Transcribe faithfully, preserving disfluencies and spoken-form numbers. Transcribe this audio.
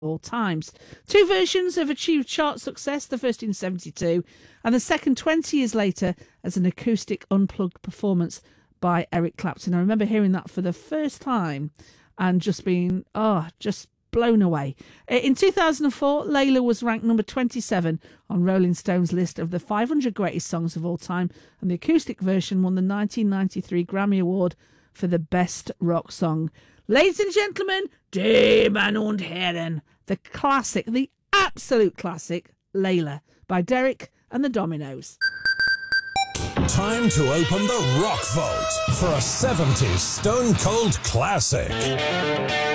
all times. Two versions have achieved chart success, the first in seventy-two and the second twenty years later as an acoustic unplugged performance by Eric Clapton. I remember hearing that for the first time and just being, oh, just blown away. In two thousand four, Layla was ranked number twenty-seven on Rolling Stone's list of the five hundred greatest songs of all time, and the acoustic version won the nineteen ninety-three Grammy Award for the best rock song. Ladies and gentlemen, Damen und Herren, the classic, the absolute classic, Layla, by Derek and the Dominoes. Time to open the Rock Vault for a seventies Stone Cold classic.